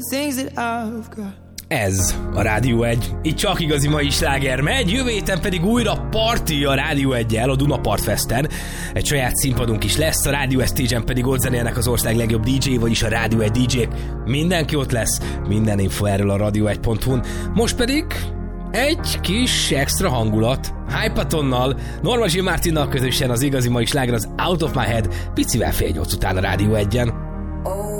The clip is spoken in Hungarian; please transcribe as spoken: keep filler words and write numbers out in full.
Ez a Rádió egy. Itt csak igazi mai sláger megy, jövő héten pedig újra parti a Rádió egyel a Dunapart Festen. Egy saját színpadunk is lesz, a Rádió egy stage-en pedig ott zenélnek az ország legjobb dé dzsé, vagyis a Rádió egy dé dzsé-k. Mindenki ott lesz, minden info erről a radio egy pont hu-n. Most pedig egy kis extra hangulat. Hypatonnal, Norma G. Martinnal közösen az igazi mai sláger az Out of My Head, picivel fél nyolc után a Rádió egyen.